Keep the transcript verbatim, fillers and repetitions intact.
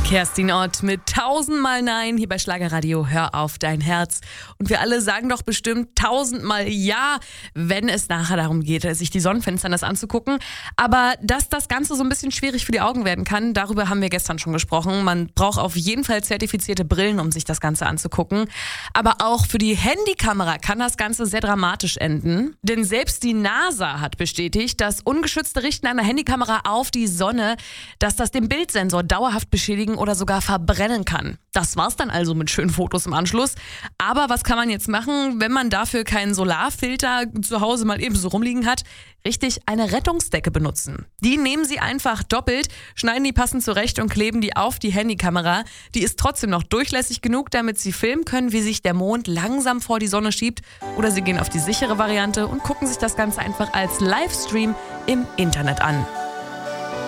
Kerstin Ott mit tausendmal Nein hier bei Schlagerradio Hör auf dein Herz. Und wir alle sagen doch bestimmt tausendmal Ja, wenn es nachher darum geht, sich die Sonnenfinsternis das anzugucken. Aber dass das Ganze so ein bisschen schwierig für die Augen werden kann, darüber haben wir gestern schon gesprochen. Man braucht auf jeden Fall zertifizierte Brillen, um sich das Ganze anzugucken. Aber auch für die Handykamera kann das Ganze sehr dramatisch enden. Denn selbst die NASA hat bestätigt, dass ungeschützte Richten einer Handykamera auf die Sonne, dass das den Bildsensor dauerhaft beschädigen oder sogar verbrennen kann. Das war's dann also mit schönen Fotos im Anschluss. Aber was kann man jetzt machen, wenn man dafür keinen Solarfilter zu Hause mal eben so rumliegen hat? Richtig, eine Rettungsdecke benutzen. Die nehmen Sie einfach doppelt, schneiden die passend zurecht und kleben die auf die Handykamera. Die ist trotzdem noch durchlässig genug, damit Sie filmen können, wie sich der Mond langsam vor die Sonne schiebt. Oder Sie gehen auf die sichere Variante und gucken sich das Ganze einfach als Livestream im Internet an.